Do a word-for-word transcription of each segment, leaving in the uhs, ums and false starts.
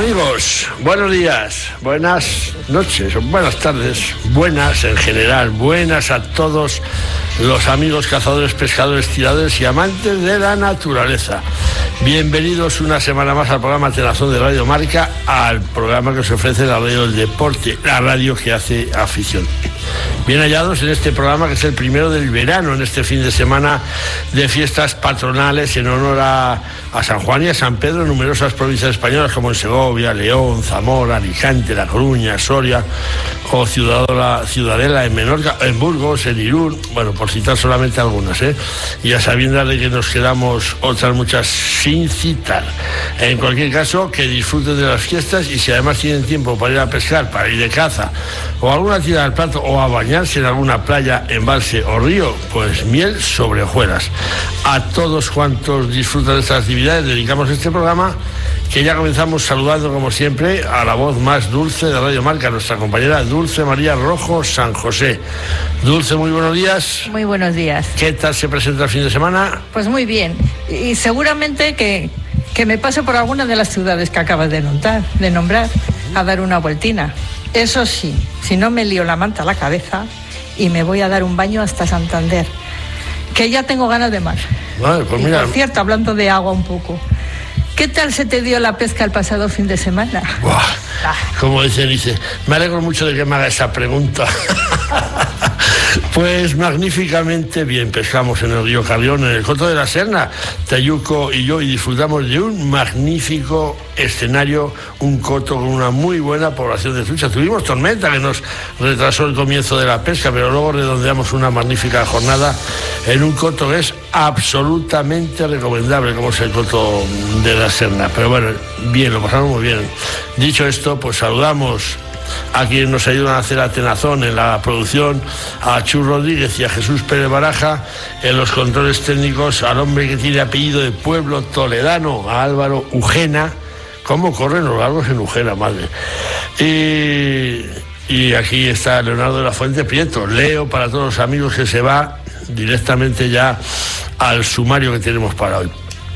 Amigos, buenos días, buenas noches, buenas tardes, buenas en general, buenas a todos los amigos cazadores, pescadores, tiradores y amantes de la naturaleza. Bienvenidos una semana más al programa Tenazón de Radio Marca, al programa que os ofrece la radio del deporte, la radio que hace afición. Bien hallados en este programa, que es el primero del verano, en este fin de semana de fiestas patronales en honor a, a San Juan y a San Pedro en numerosas provincias españolas como en Segovia, León, Zamora, Alicante, La Coruña, Soria o Ciudadela, Ciudadela en Menorca, en Burgos, en Irún, bueno, por citar solamente algunas, ¿eh? Y a sabiendas de que nos quedamos otras muchas sin citar. En cualquier caso, que disfruten de las fiestas, y si además tienen tiempo para ir a pescar, para ir de caza o alguna tira al plato o a bañarse en alguna playa, embalse o río, pues miel sobre hojuelas. A todos cuantos disfrutan de estas actividades dedicamos este programa, que ya comenzamos saludando como siempre a la voz más dulce de Radio Marca, nuestra compañera Dulce María Rojo San José. Dulce, muy buenos días. Muy buenos días. ¿Qué tal se presenta el fin de semana? Pues muy bien, y seguramente que, que me pase por alguna de las ciudades que acabas de nombrar, de nombrar a dar una vueltina. Eso sí, si no me lío la manta a la cabeza y me voy a dar un baño hasta Santander, que ya tengo ganas de mar. Vale, pues y mira. Por cierto, hablando de agua un poco, ¿qué tal se te dio la pesca el pasado fin de semana? Buah, como dice, dice, me alegro mucho de que me haga esa pregunta. Pues magníficamente bien, pescamos en el río Carrión, en el Coto de la Serna, Tayuco y yo, y disfrutamos de un magnífico escenario, un coto con una muy buena población de trucha. Tuvimos tormenta que nos retrasó el comienzo de la pesca, pero luego redondeamos una magnífica jornada en un coto que es absolutamente recomendable, como es el Coto de la Serna. Pero bueno, bien, lo pasamos muy bien. Dicho esto, pues saludamos a quienes nos ayudan a hacer la Tenazón en la producción, a Chus Rodríguez y a Jesús Pérez Baraja, en los controles técnicos, al hombre que tiene apellido de pueblo toledano, a Álvaro Ujena. ¿Cómo corren los largos en Ujena, madre? Y, y aquí está Leonardo de la Fuente Prieto, Leo, para todos los amigos, que se va directamente ya al sumario que tenemos para hoy.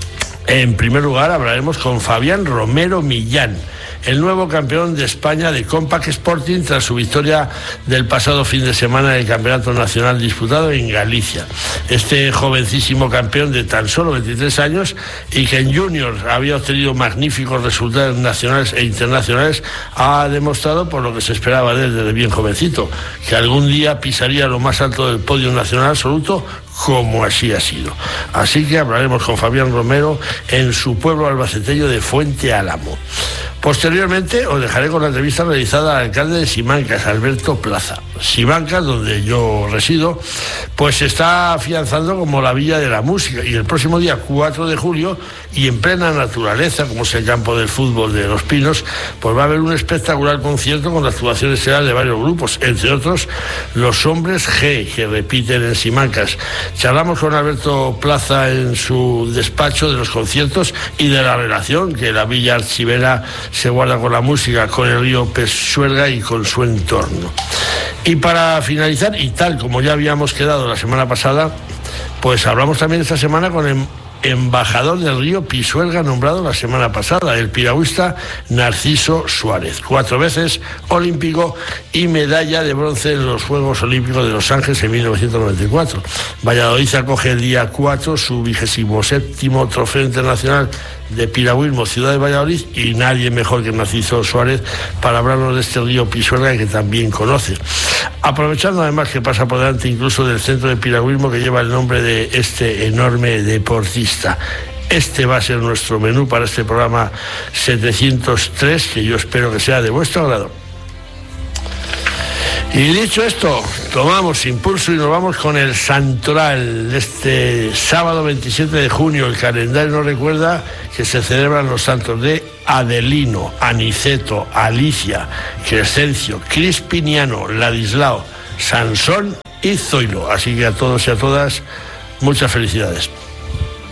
En primer lugar, hablaremos con Fabián Romero Millán, el nuevo campeón de España de Compact Sporting tras su victoria del pasado fin de semana en el Campeonato Nacional disputado en Galicia. Este jovencísimo campeón de tan solo veintitrés años, y que en Juniors había obtenido magníficos resultados nacionales e internacionales, ha demostrado, por lo que se esperaba de él desde bien jovencito, que algún día pisaría lo más alto del podio nacional absoluto, como así ha sido. Así que hablaremos con Fabián Romero en su pueblo albaceteño de Fuente Álamo. Posteriormente os dejaré con la entrevista realizada al alcalde de Simancas, Alberto Plaza. Simancas, donde yo resido, pues se está afianzando como la villa de la música, y el próximo día cuatro de julio, y en plena naturaleza, como es el campo del fútbol de Los Pinos, pues va a haber un espectacular concierto con actuaciones estelar de varios grupos, entre otros los Hombres G, que repiten en Simancas. Charlamos con Alberto Plaza en su despacho de los conciertos y de la relación que la villa archivera se guarda con la música, con el río Pesuerga y con su entorno. Y para finalizar, y tal como ya habíamos quedado la semana pasada, pues hablamos también esta semana con el embajador del río Pisuerga, nombrado la semana pasada, el piragüista Narciso Suárez, cuatro veces olímpico y medalla de bronce en los Juegos Olímpicos de Los Ángeles en mil novecientos noventa y cuatro. Valladolid acoge el día cuatro su vigésimo séptimo trofeo internacional de piragüismo Ciudad de Valladolid, y nadie mejor que Narciso Suárez para hablarnos de este río Pisuerga, que también conoce, aprovechando además que pasa por delante incluso del centro de piragüismo que lleva el nombre de este enorme deportista. Este va a ser nuestro menú para este programa setecientos tres, que yo espero que sea de vuestro agrado. Y dicho esto, tomamos impulso y nos vamos con el santoral de este sábado veintisiete de junio. El calendario nos recuerda que se celebran los santos de Adelino, Aniceto, Alicia, Crescencio, Crispiniano, Ladislao, Sansón y Zoilo. Así que a todos y a todas, muchas felicidades.